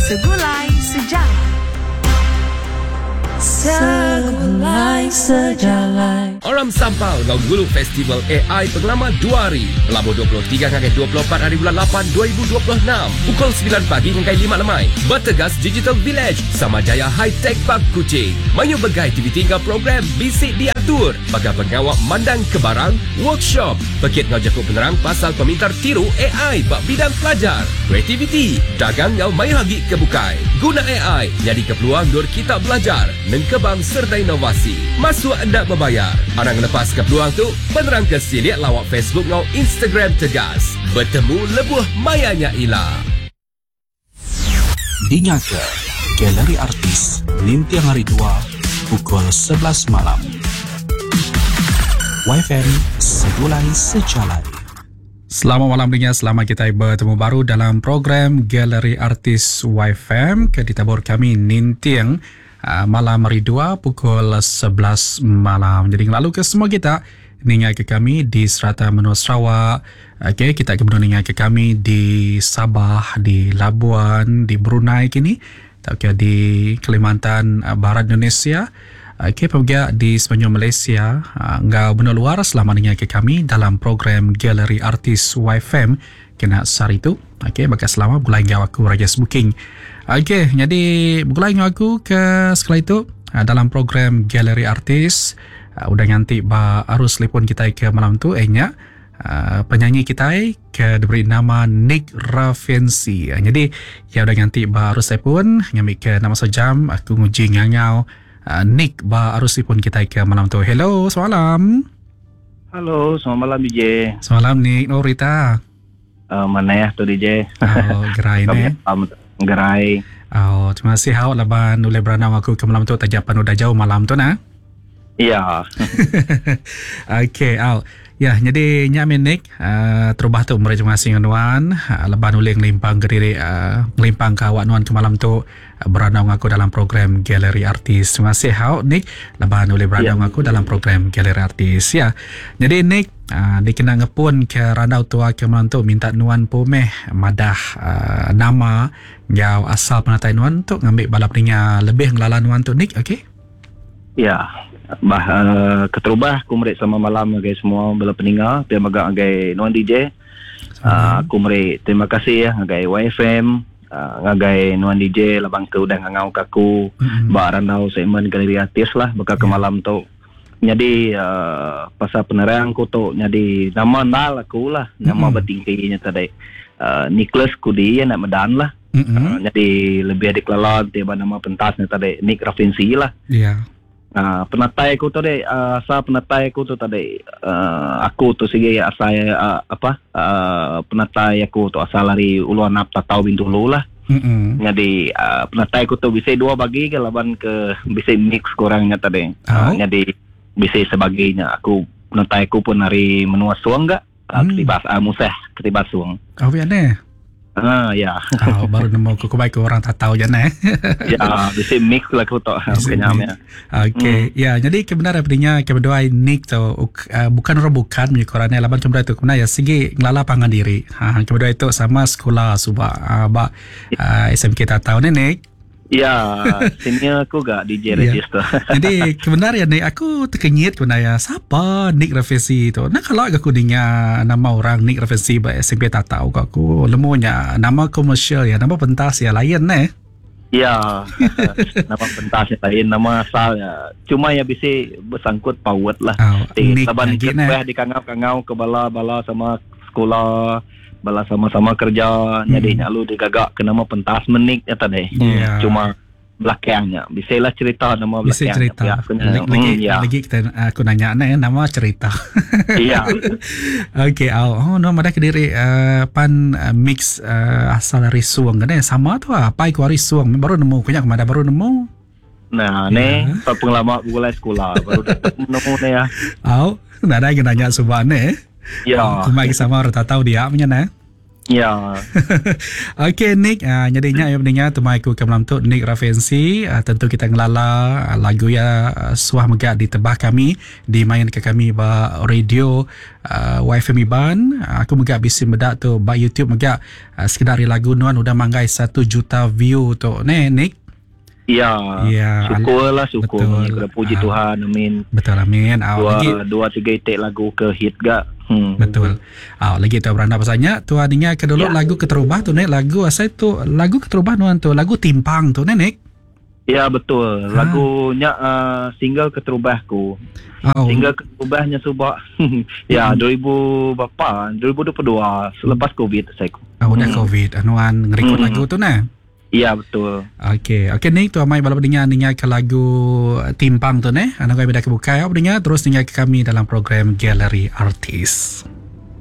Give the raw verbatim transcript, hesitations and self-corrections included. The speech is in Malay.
Segulai Sejarah. Segulai Sejarah. Orang Sampal ngau gulu Festival A I Pengalaman dua hari. Labuh dua puluh tiga hingga dua puluh empat hari bulan lapan dua ribu dua puluh enam. Pukul sembilan pagi hingga lima lemai. Bertegas Digital Village Samajaya High Tech Park Kuching. Mayu begai T V tiga program Bisik Diatur. Bagai pengawak mandang kebarang workshop. Pekit ngau jakuk penerang pasal pemintar tiru A I bak bidang pelajar. Kreativiti dagang ngau mayu hagi kebukai. Guna A I jadi kepeluang dur kita belajar nengkebang serta inovasi. Masuk anda berbayar. Orang lepas ke peluang tu, penerang ke siliat lawak Facebook ngau Instagram tegas. Bertemu lebuh mayanya Ila. Dinyaka Galeri Artis Nintiang Hari dua pukul sebelas malam. Y F M Segulai Sejalan. Selamat malam dengan selamat kita bertemu baru dalam program Galeri Artis Y F M ke ditabur kami Nintiang uh, malam hari dua pukul sebelas malam. Jadi lalu ke semua kita ningai ke kami di Serata Menua Sarawak. Okey, kita kemudian ningai ke kami di Sabah, di Labuan, di Brunei kini. Okay, di Kalimantan uh, Barat Indonesia. Okey, juga di Semenanjung Malaysia. Uh, Engkau benar luar selama ningai ke kami dalam program Galeri Artis Y F M kena sehari itu. Okey, bagi selamat bulai ngau aku Raja Booking. Okey, jadi bulai ngau aku ke sekali itu uh, dalam program Galeri Artis. Uh, udah nganti ba arus telefon kita ke malam tu ehnya uh, penyanyi kita ke diberi nama Nick Raffensi. Uh, jadi ya udah nganti ba arus telefon ngambil ke nama sejam aku nguji ngangau uh, Nick ba arus telefon kita ke malam tu. Hello, semalam. Halo, selamat malam D J. Semalam Nick, no Rita. Uh, mana ya tu D J? Oh, gerai ne. Gerai. Oh, terima kasih hau laban oleh beranam aku ke malam tu tajapan udah jauh malam tu nah. Iya. Okey, au. Ya, jadi nyamin Nick, uh, terubah tu mereka masing nuan, uh, leban ulih ngelimpang ke diri, uh, ngelimpang ke awak nuan ke malam tu, uh, beranam aku dalam program Galeri Artis. Terima kasih hau Nick, leban ulih beranam ya. Aku dalam program Galeri Artis. Ya, jadi Nick, uh, dikenal ngepun ke randau tua ke malam tu, minta nuan pomeh madah uh, nama yang asal penatai nuan tu, ngambil balap ninya lebih ngelala nuan tu Nick, okey? Ya. Bah uh, keterubah aku merik sama malam guys semua bela pendengar dia magak agai nuan D J. Uh, aku merik terima kasih ya agai Y F M uh, ngagai nuan D J labang ke udah ngangau kaku mm-hmm. ba randau segmen Galeri Artis lah baka ke yeah. malam tu. Jadi uh, pasal penerang ku tu jadi nama nal aku lah nama mm-hmm. bertingginya tadi uh, Nicholas Kudi nak medan lah. Mm-hmm. Uh, jadi lebih dikelalan dia nama pentasnya tadi Nick Raffensi lah. Iya. Yeah. Uh, penatai aku tu deh, uh, asal penatai aku tu tadi, uh, aku tu sige asal uh, apa, uh, penatai aku tu asal dari Uluan Nafta tahu bintu lu lah. Mm-hmm. Jadi uh, penatai aku tu bisa dua bagi ke laban ke bisa mix kurangnya tadi. Uh, oh. Jadi bisa sebagainya. Aku penatai aku pun dari menua suang enggak? Uh, mm. Ketibas, uh, museh ketibas suang. Oh ya ne. Ah ya. Oh, baru nemu aku kebaik orang tak tahu je nah. Ya, bisa mix lah aku tak kenyamnya. Okey. Hmm. Ya, jadi kebenaran pedihnya kedua Nick tu uh, bukan orang bukan punya korane laban kebenaran itu kebenaran ya segi ngelala pangan diri. Ha, kedua itu sama sekolah suba uh, ba uh, S M K tak tahu ni Nick. Ya, senior aku gak D J register. Jadi kebenaran Nick aku terkenyit kebenaran siapa Nick Raffensi tu. Nah kalau aku dengar nama orang Nick Raffensi ba S M P tak tahu aku lemunya nama komersial ya, nama pentas ya lain eh. Ya, nama pentas ya lain, nama asal ya. Cuma ya bisa bersangkut paut lah. Oh, di saban kita di kangau-kangau ke bala-bala sama sekolah. Bala sama-sama kerja hmm. Jadi nyalu digagak ke nama pentas menik ya tadi. Yeah. Cuma belakangnya bisa lah cerita nama belakangnya. Bisa cerita. Ya, lagi, hmm, ya. lagi kita aku nanya nih nama cerita. Iya. Okey, oh no ada ke diri uh, pan uh, mix uh, asal dari Suang kan sama tu ah pai kuari Suang baru nemu kunyak kemana baru nemu. Nah, yeah. Ni pengalaman mulai sekolah baru nemu ni ya. Oh, nak ada yang nanya subhan ni. Ya. Kumai sama orang tak tahu dia punya nah. Ya. Okey Nick, uh, nyadinya ya pendengar tumai ku kemalam tu Nick Raffensi, uh, tentu kita ngelala uh, lagu ya uh, suah megak di tebah kami dimain ke kami ba radio uh, Y F M Iban. Uh, aku megak bisi medak tu ba YouTube megak uh, sekedari lagu nuan udah manggai satu juta view tu ne Nick. Ya, Ya, syukurlah syukur. betul. Kita puji Ah. Tuhan, amin. Betul amin. Uh, Dua, lagi dua tiga itik lagu ke hit gak. Hmm. betul. Ah, lagi tu beranda pasanya tu adanya ke dulu Ya. lagu keterubah tu Nick, lagu asal tu lagu keterubah nuan tu lagu timpang tu ne Nick. Ya betul. Lagunya uh, single keterubahku. Oh. Single keterubahnya subak. ya, dua ribu berapa? dua ribu dua puluh dua selepas Covid saya. Ah, udah Hmm. COVID anuan ngerekod Hmm. lagu tu nah. Ya betul. Okey, okey ni tu amai bala pendengar dengar ke lagu Timpang tu ne. Anak kami dah kebuka ya pendengar terus dengar ke kami dalam program Gallery Artis.